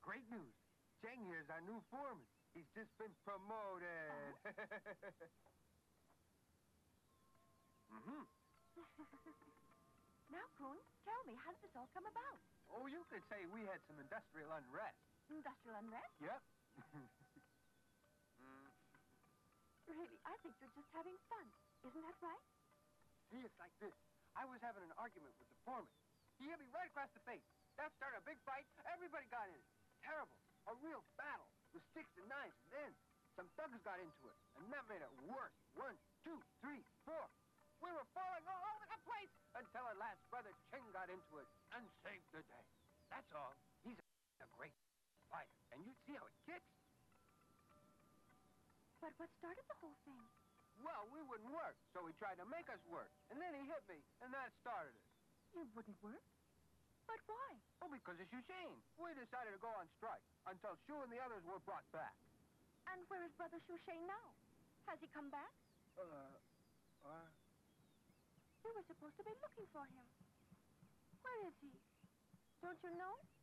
great news. Cheng here's our new foreman. He's just been promoted. Mm-hmm. Now, Coon, tell me, how did this all come about? Oh, you could say we had some industrial unrest. Industrial unrest? Yep. Really, I think you're just having fun. Isn't that right? See, it's like this. I was having an argument with the foreman. He hit me right across the face. That started a big fight. Everybody got in it. Terrible. A real battle with sticks and knives. And then some thugs got into it, and that made it worse. 1, 2, 3, 4. We were falling all over the place until at last Brother Cheng got into it and saved the day. That's all. He's a great fighter, and you'd see how it kicks. But what started the whole thing? Well, we wouldn't work, so he tried to make us work. And then he hit me, and that started it. You wouldn't work? But why? Oh, because of Shushane. We decided to go on strike until Shu and the others were brought back. And where is Brother Shushane now? Has he come back? We were supposed to be looking for him. Where is he? Don't you know?